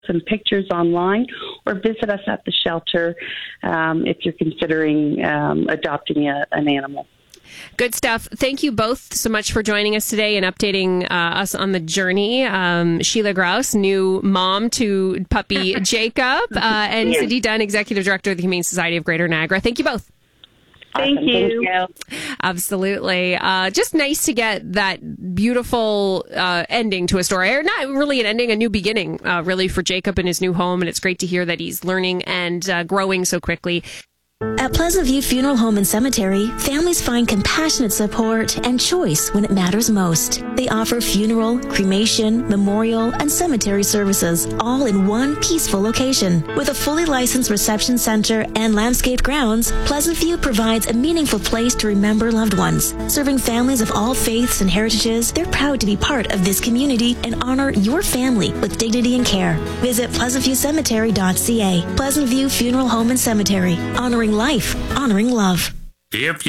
some pictures online, or visit us at the shelter if you're considering adopting an animal. Good stuff. Thank you both so much for joining us today and updating us on the journey. Sheila Grouse, new mom to puppy Jacob, and Cindy Dunn, Executive Director of the Humane Society of Greater Niagara. Thank you both. Awesome. Thank you. Absolutely. Just nice to get that beautiful ending to a story, or not really an ending, a new beginning, really, for Jacob in his new home. And it's great to hear that he's learning and growing so quickly. At Pleasant View Funeral Home and Cemetery, families find compassionate support and choice when it matters most. They offer funeral, cremation, memorial, and cemetery services, all in one peaceful location. With a fully licensed reception center and landscaped grounds, Pleasant View provides a meaningful place to remember loved ones. Serving families of all faiths and heritages, they're proud to be part of this community and honor your family with dignity and care. Visit pleasantviewcemetery.ca. Pleasant View Funeral Home and Cemetery, honoring life, honoring love. If you